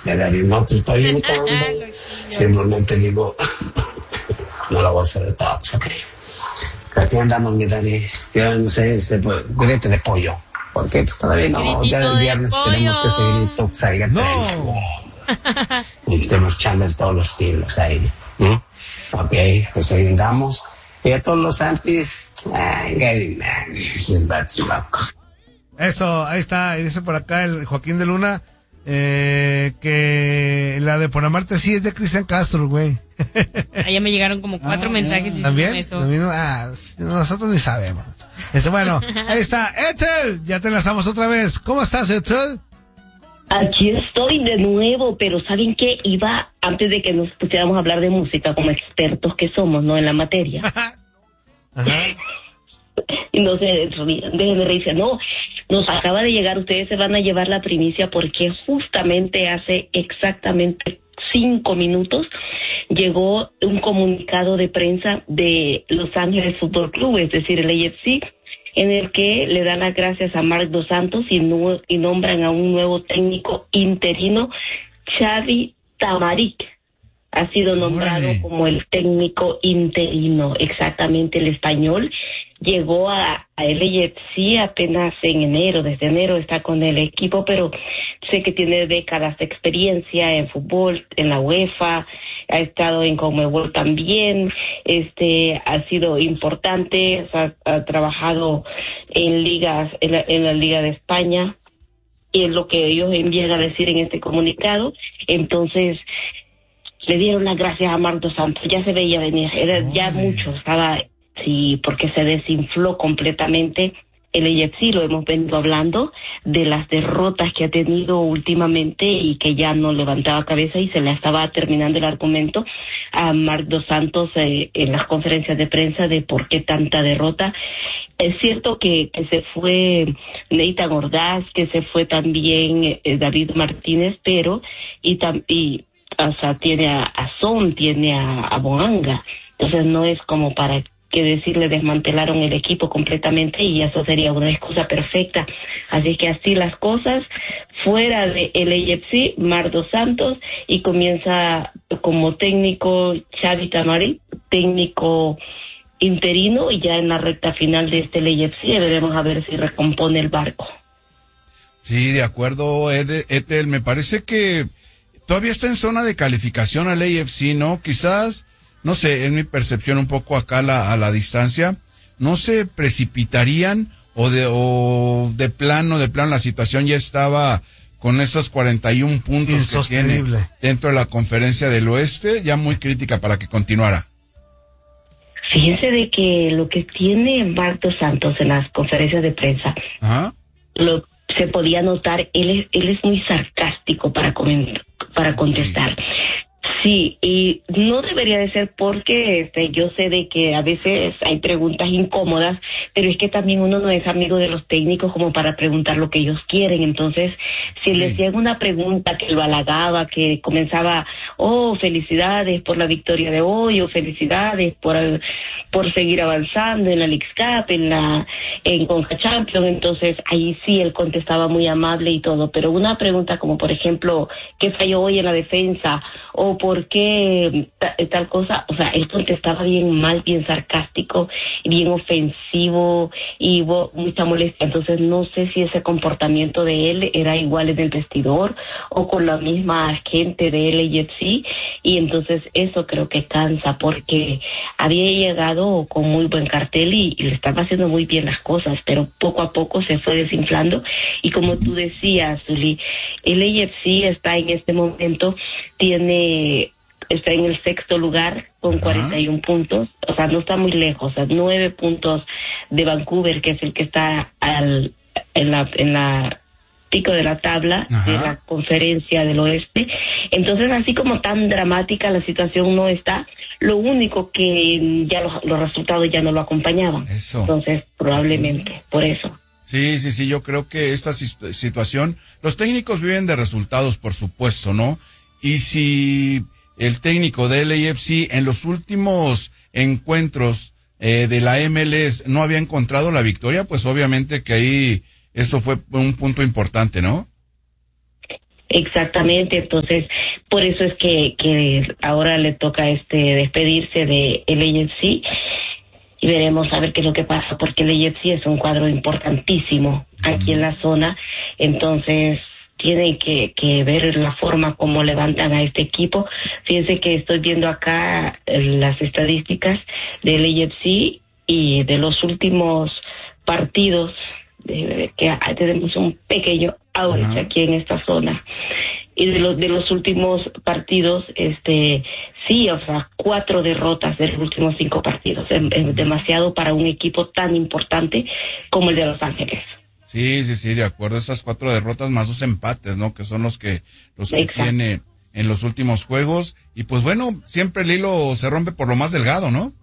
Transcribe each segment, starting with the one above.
me da bien, no te estoy invitando. Simplemente digo, no lo voy a hacer de todo, ¿ok? Aquí andamos, mi Dani. Yo no sé, grete de pollo. Porque todavía no, ya el viernes tenemos que seguir intoxicando. No. Y tenemos echando en todos los estilos ahí. Ok, pues ahí andamos. Y a todos los antis, eso, ahí está, y dice por acá el Joaquín de Luna, que la de Por Amarte sí es de Cristian Castro, güey. Allá me llegaron como 4 mensajes diciendo ¿también? eso. Nosotros ni sabemos. Bueno, ahí está, Ethel, ya te enlazamos otra vez. ¿Cómo estás, Ethel? Aquí estoy de nuevo, pero ¿saben qué? Antes de que nos pusiéramos a hablar de música como expertos que somos, ¿no? En la materia. Ajá. Y no se dejen de reírse. No, nos acaba de llegar, ustedes se van a llevar la primicia porque justamente hace exactamente 5 minutos llegó un comunicado de prensa de Los Ángeles Fútbol Club, es decir, el AFC, en el que le dan las gracias a Marc Dos Santos y nombran a un nuevo técnico interino, Xavi Tamarik. Ha sido nombrado como el técnico interino, exactamente el español. Llegó a LAFC apenas en enero, desde enero está con el equipo, pero sé que tiene décadas de experiencia en fútbol, en la UEFA, ha estado en Conmebol también, ha sido importante, ha trabajado en ligas, en la Liga de España, y es lo que ellos envían a decir en este comunicado. Entonces, le dieron las gracias a Marc Dos Santos, ya se veía venir, era ya mucho, porque se desinfló completamente el AFC, lo hemos venido hablando, de las derrotas que ha tenido últimamente y que ya no levantaba cabeza y se le estaba terminando el argumento a Marc Dos Santos en las conferencias de prensa de por qué tanta derrota. Es cierto que se fue Nathan Ordaz, que se fue también David Martínez, pero tiene a Son, tiene a Boanga, entonces no es como para que decirle desmantelaron el equipo completamente y eso sería una excusa perfecta. Así que así las cosas, fuera de el AFC, Marc Dos Santos, y comienza como técnico Xavi Tamarik, técnico interino, y ya en la recta final de este AFC veremos a ver si recompone el barco. Sí, de acuerdo, Ethel, me parece que todavía está en zona de calificación al AFC, ¿no? Quizás, no sé, en mi percepción un poco acá a la distancia, no se precipitarían o de plano la situación ya estaba con esos 41 puntos que tiene dentro de la Conferencia del Oeste, ya muy crítica para que continuara. Fíjense de que lo que tiene Marc Dos Santos en las conferencias de prensa, se podía notar, él es muy sarcástico para contestar. Sí, y no debería de ser porque yo sé de que a veces hay preguntas incómodas, pero es que también uno no es amigo de los técnicos como para preguntar lo que ellos quieren. Entonces, si les llega una pregunta que lo halagaba, que comenzaba, felicidades por la victoria de hoy, o felicidades por seguir avanzando en la Leagues Cup, en Conca Champions, entonces ahí sí él contestaba muy amable y todo, pero una pregunta como por ejemplo, ¿qué falló hoy en la defensa? O ¿por qué tal cosa? O sea, él contestaba bien mal, bien sarcástico, bien ofensivo y mucha molestia. Entonces no sé si ese comportamiento de él era igual en el vestidor o con la misma gente de LAFC, y entonces eso creo que cansa porque había llegado con muy buen cartel y le estaba haciendo muy bien las cosas, pero poco a poco se fue desinflando y como tú decías, Zuli, el LAFC está en este momento, está en el 6º lugar con 41 puntos, o sea, no está muy lejos, o sea, 9 puntos de Vancouver, que es el que está en la pico de la tabla de la Conferencia del Oeste. Entonces, así como tan dramática la situación no está, lo único que ya los resultados ya no lo acompañaban. Eso. Entonces, probablemente, por eso. Sí, yo creo que esta situación, los técnicos viven de resultados, por supuesto, ¿no? Y si el técnico del LAFC en los últimos encuentros de la MLS no había encontrado la victoria, pues obviamente que ahí eso fue un punto importante, ¿no? Exactamente, entonces por eso es que ahora le toca despedirse de el AFC y veremos a ver qué es lo que pasa, porque el AFC es un cuadro importantísimo aquí en la zona, entonces tienen que ver la forma como levantan a este equipo. Fíjense que estoy viendo acá las estadísticas del AFC y de los últimos partidos, que tenemos un pequeño outage aquí en esta zona. Y de los últimos partidos, sí, o sea, 4 derrotas de los últimos 5 partidos. Es demasiado para un equipo tan importante como el de Los Ángeles. Sí, de acuerdo. Esas 4 derrotas más 2 empates, ¿no? Que son los que tiene en los últimos juegos. Y pues bueno, siempre el hilo se rompe por lo más delgado, ¿no?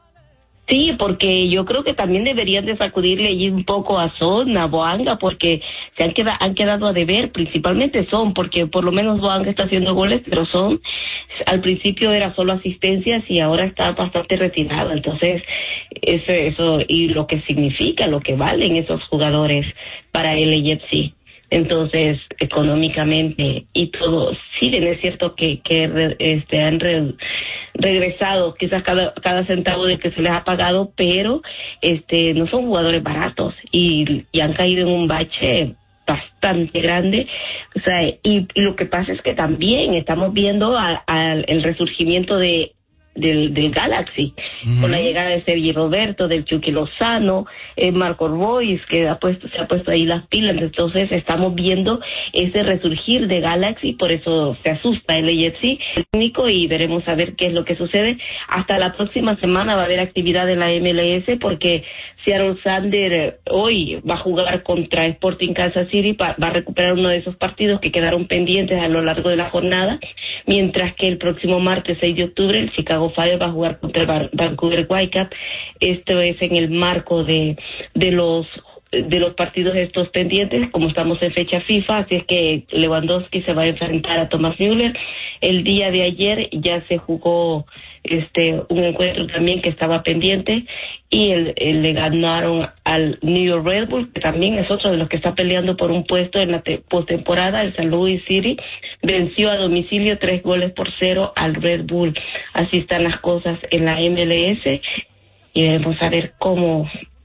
Sí, porque yo creo que también deberían de sacudirle allí un poco a Son, a Boanga, porque se han quedado a deber, principalmente Son, porque por lo menos Boanga está haciendo goles, pero Son al principio era solo asistencias y ahora está bastante retirado. Entonces, eso y lo que significa, lo que valen esos jugadores para el AFC. Entonces, económicamente y todo, sí bien es cierto que han regresado quizás cada centavo de que se les ha pagado, pero no son jugadores baratos y han caído en un bache bastante grande. O sea, y lo que pasa es que también estamos viendo el resurgimiento del Galaxy, con la llegada de Sergi Roberto, del Chucky Lozano, Marco Royce, que se ha puesto ahí las pilas. Entonces estamos viendo ese resurgir de Galaxy, por eso se asusta el AFC, el técnico, y veremos a ver qué es lo que sucede. Hasta la próxima semana va a haber actividad en la MLS, porque Seattle Sander hoy va a jugar contra Sporting Kansas City, va a recuperar uno de esos partidos que quedaron pendientes a lo largo de la jornada, mientras que el próximo martes 6 de octubre el Chicago Fire va a jugar contra el Vancouver Whitecaps. Esto es en el marco de los partidos estos pendientes, como estamos en fecha FIFA, así es que Lewandowski se va a enfrentar a Thomas Müller. El día de ayer ya se jugó un encuentro también que estaba pendiente y le ganaron al New York Red Bull, que también es otro de los que está peleando por un puesto en la postemporada. El San Luis City venció a domicilio 3-0 al Red Bull. Así están las cosas en la MLS y veremos a ver cómo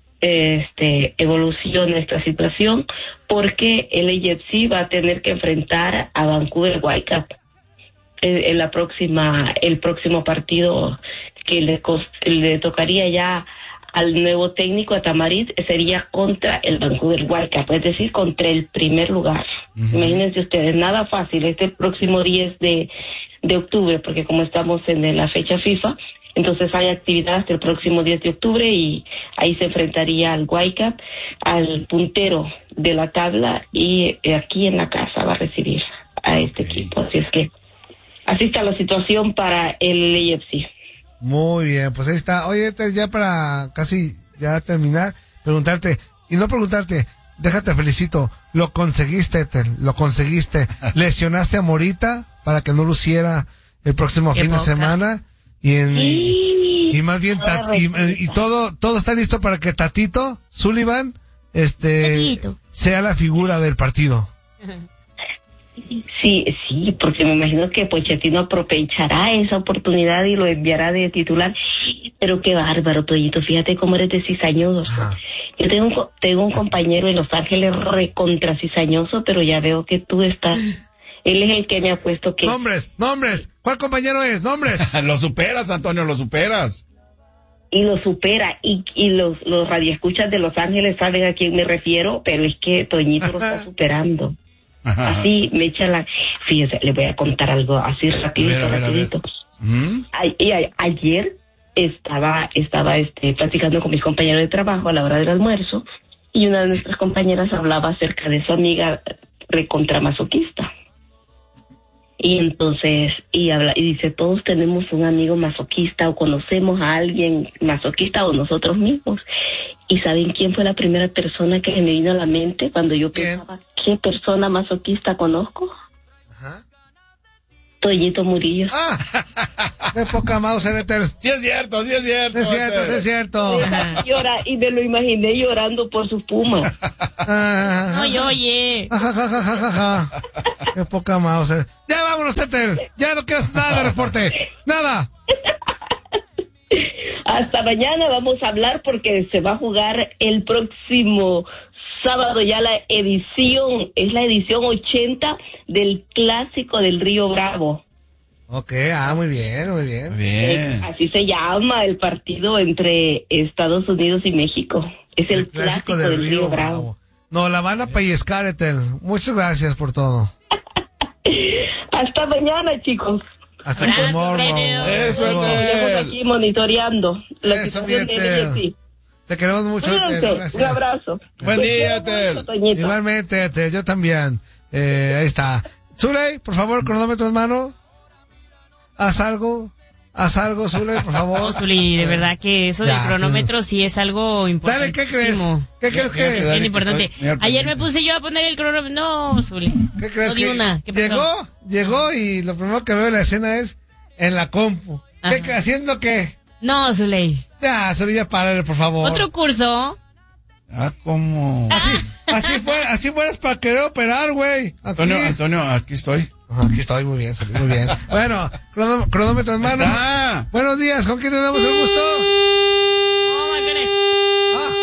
evoluciona esta situación, porque el AFC va a tener que enfrentar a Vancouver Whitecaps en el próximo partido que le tocaría ya al nuevo técnico, a Tamariz, sería contra el Vancouver Whitecaps, es decir, contra el primer lugar. Imagínense ustedes, nada fácil este próximo 10 de octubre, porque como estamos en la fecha FIFA, entonces hay actividad hasta el próximo 10 de octubre y ahí se enfrentaría al Whitecaps, al puntero de la tabla, y aquí en la casa va a recibir a este equipo. Así es que así está la situación para el AFC. Muy bien, pues ahí está. Oye, ya para casi ya terminar, déjate felicito, lo conseguiste, Ethel, lo conseguiste. Lesionaste a Morita para que no luciera el próximo fin de semana. Y más bien y todo está listo para que Tatito Sullivan sea la figura del partido. Sí, porque me imagino que Pochettino aprovechará esa oportunidad y lo enviará de titular. Pero qué bárbaro, Toyito, fíjate cómo eres de cizañoso. Yo tengo un compañero en Los Ángeles recontra cizañoso, pero ya veo que tú estás... Él es el que me ha puesto que... ¡Nombres! ¿Cuál compañero es? ¡Nombres! Lo superas, Antonio, lo superas. Y lo supera, y los radioescuchas de Los Ángeles saben a quién me refiero, pero es que Toñito lo está superando. Así me echa la... Fíjese, le voy a contar algo así rapidito. Ayer estaba platicando con mis compañeros de trabajo a la hora del almuerzo, y una de nuestras compañeras hablaba acerca de su amiga recontra masoquista. Y entonces, y dice, todos tenemos un amigo masoquista o conocemos a alguien masoquista o nosotros mismos. ¿Y saben quién fue la primera persona que me vino a la mente cuando yo pensaba, qué persona masoquista conozco? Toñito Murillo. De poca mouse, Ethel. Sí es cierto. Es cierto. Y me lo imaginé llorando por sus Pumas. Oye. Qué poca mouse. Ya vámonos, Ethel. Ya no quiero nada de reporte. Nada. Hasta mañana vamos a hablar porque se va a jugar el próximo sábado ya es la edición 80 del Clásico del Río Bravo. Ok, muy bien, muy bien. Muy bien. Así se llama el partido entre Estados Unidos y México. Es el Clásico del Río Bravo. No, la van a pellizcar, Ethel. Muchas gracias por todo. Hasta mañana, chicos. Hasta el morro. Eso, Estamos aquí monitoreando la situación de LFC. Te queremos mucho, Ethel. Gracias. Un abrazo. Buen día, Ethel. Igualmente, Ethel. Yo también. Ahí está. Zuley, por favor, cronómetro en mano. Haz algo, Zuley, por favor. No, Zuley, de verdad que eso del cronómetro sí es algo importante. Dale, ¿qué crees? ¿Qué crees que es? Bien importante. Ayer me puse yo a poner el cronómetro. No, Zuley. ¿Qué crees? No di una. ¿Qué pasó? Llegó y lo primero que veo en la escena es en la compu. ¿Haciendo qué? No, Zuley. Ya, Zuley, ya párale, por favor. ¿Otro curso? ¿Cómo? Así fueras para querer operar, güey. Antonio, aquí estoy. Aquí estoy, muy bien, muy bien. Bueno, cronómetro en mano. Buenos días, ¿con quién tenemos el gusto?